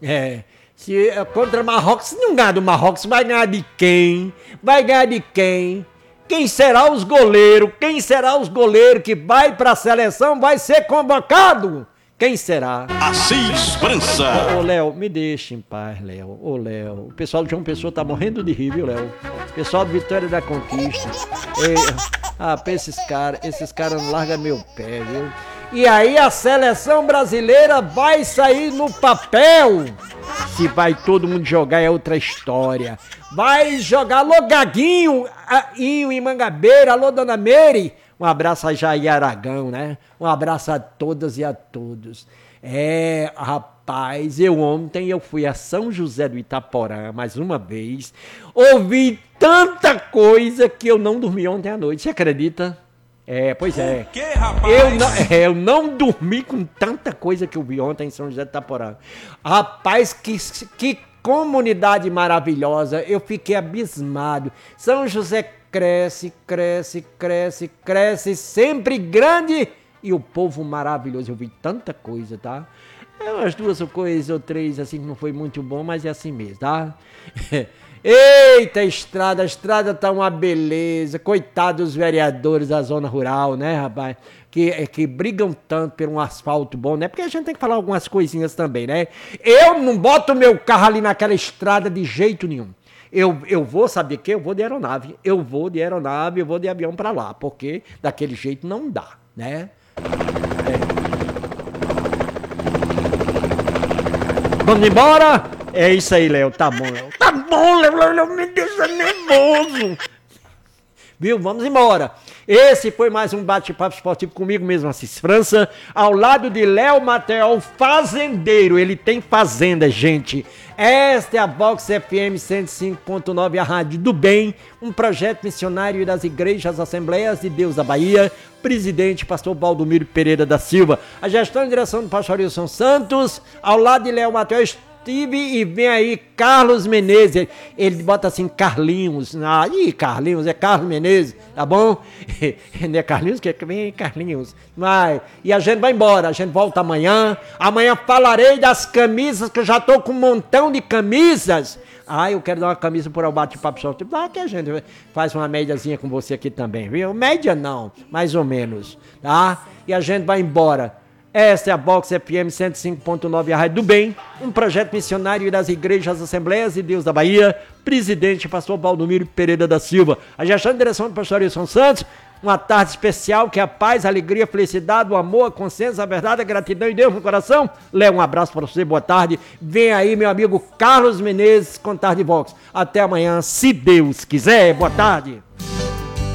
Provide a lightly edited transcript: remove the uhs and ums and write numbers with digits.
É. Se contra Marrocos, se não ganhar do Marrocos, vai ganhar de quem? Vai ganhar de quem? Quem será os goleiros? Quem será os goleiros que vai pra seleção, vai ser convocado? Quem será? Assis França. Ô, Léo, me deixa em paz, Léo. Ô, Léo, o pessoal de João Pessoa tá morrendo de rir, viu, Léo? O pessoal de Vitória da Conquista. Esses caras não largam meu pé, viu? E aí a seleção brasileira vai sair no papel. Se vai todo mundo jogar é outra história. Vai jogar, alô Gaguinho, Inho em Mangabeira, alô Dona Meire. Um abraço a Jair Aragão, né? Um abraço a todas e a todos. Rapaz, ontem eu fui a São José do Itaporã, mais uma vez. Ouvi tanta coisa que eu não dormi ontem à noite, você acredita? Pois é. O que, rapaz? Eu não dormi com tanta coisa que eu vi ontem em São José do Itaporã. Rapaz, que comunidade maravilhosa. Eu fiquei abismado. São José cresce, sempre grande. E o povo maravilhoso. Eu vi tanta coisa, tá? Umas duas coisas ou três assim que não foi muito bom, mas é assim mesmo, tá? Eita, a estrada tá uma beleza. Coitados dos vereadores da zona rural, né, rapaz? Que brigam tanto por um asfalto bom, né? Porque a gente tem que falar algumas coisinhas também, né? Eu não boto meu carro ali naquela estrada de jeito nenhum. Eu vou, sabe o quê? Eu vou de aeronave. Eu vou de avião pra lá, porque daquele jeito não dá, né? Vamos embora? É isso aí, Léo. Tá bom, Léo. Tá bom, Léo. Me deixa nervoso. Viu? Vamos embora. Esse foi mais um bate-papo esportivo comigo mesmo, Assis França, ao lado de Léo Mateol, fazendeiro. Ele tem fazenda, gente. Esta é a Vox FM 105.9, a rádio do bem, um projeto missionário das igrejas Assembleias de Deus da Bahia, presidente pastor Valdomiro Pereira da Silva, a gestão e direção do pastor Wilson Santos, ao lado de Léo Mateol, e vem aí Carlos Menezes, ele bota assim Carlinhos, Carlinhos, é Carlos Menezes, tá bom? Não é Carlinhos, que vem Carlinhos, e a gente vai embora, a gente volta amanhã falarei das camisas, que eu já tô com um montão de camisas, eu quero dar uma camisa por ao bate-papo só, que a gente faz uma médiazinha com você aqui também, viu? Média não, mais ou menos, tá? E a gente vai embora. Esta é a Vox FM 105.9, a rádio do bem, um projeto missionário das igrejas Assembleias de Deus da Bahia, presidente pastor Valdomiro Pereira da Silva, a gestão e direção do pastor Wilson Santos, uma tarde especial, que a paz, a alegria, a felicidade, o amor, a consciência, a verdade, a gratidão e Deus no coração. Léo, um abraço para você, boa tarde. Vem aí meu amigo Carlos Menezes com Tarde Vox. Até amanhã, se Deus quiser, boa tarde.